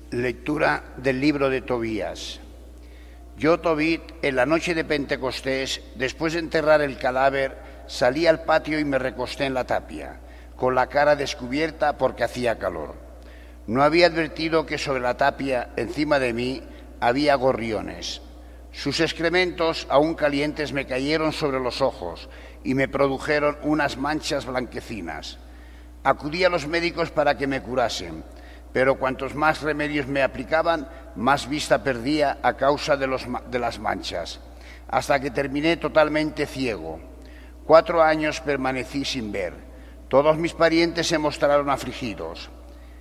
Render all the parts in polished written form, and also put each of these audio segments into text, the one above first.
Lectura del libro de Tobías. Yo, Tobit, en la noche de Pentecostés, después de enterrar el cadáver, salí al patio y me recosté en la tapia, con la cara descubierta porque hacía calor. No había advertido que sobre la tapia, encima de mí, había gorriones. Sus excrementos, aún calientes, me cayeron sobre los ojos y me produjeron unas manchas blanquecinas. Acudí a los médicos para que me curasen, pero cuantos más remedios me aplicaban, más vista perdía a causa de las manchas, hasta que terminé totalmente ciego. 4 años permanecí sin ver. Todos mis parientes se mostraron afligidos.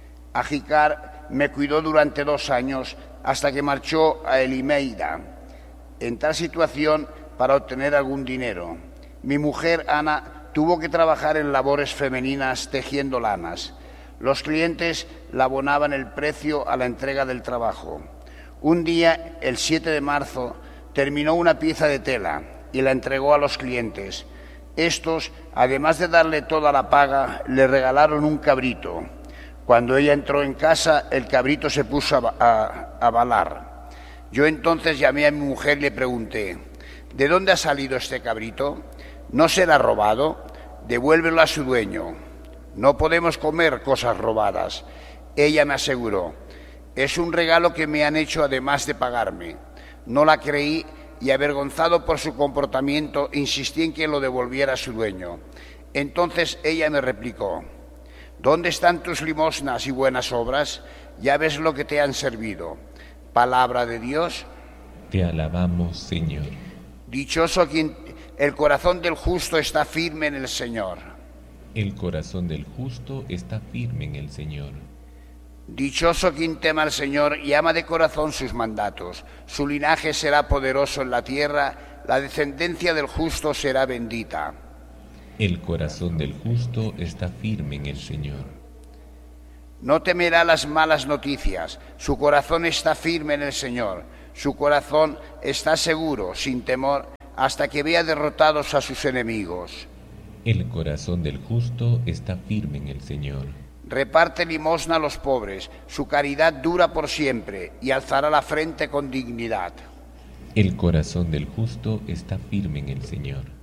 Ajicar me cuidó durante 2 años, hasta que marchó a Elimeida, en tal situación para obtener algún dinero. Mi mujer, Ana, tuvo que trabajar en labores femeninas tejiendo lanas. Los clientes le abonaban el precio a la entrega del trabajo. Un día, el 7 de marzo, terminó una pieza de tela y la entregó a los clientes. Estos, además de darle toda la paga, le regalaron un cabrito. Cuando ella entró en casa, el cabrito se puso a balar. Yo entonces llamé a mi mujer y le pregunté: ¿de dónde ha salido este cabrito? ¿No será robado? Devuélvelo a su dueño. No podemos comer cosas robadas. Ella me aseguró: es un regalo que me han hecho además de pagarme. No la creí y, avergonzado por su comportamiento, insistí en que lo devolviera a su dueño. Entonces ella me replicó: ¿dónde están tus limosnas y buenas obras? Ya ves lo que te han servido. Palabra de Dios. Te alabamos, Señor. Dichoso quien el corazón del justo está firme en el Señor. El corazón del justo está firme en el Señor. Dichoso quien tema al Señor y ama de corazón sus mandatos. Su linaje será poderoso en la tierra, la descendencia del justo será bendita. El corazón del justo está firme en el Señor. No temerá las malas noticias. Su corazón está firme en el Señor. Su corazón está seguro, sin temor, hasta que vea derrotados a sus enemigos. El corazón del justo está firme en el Señor. Reparte limosna a los pobres. Su caridad dura por siempre y alzará la frente con dignidad. El corazón del justo está firme en el Señor.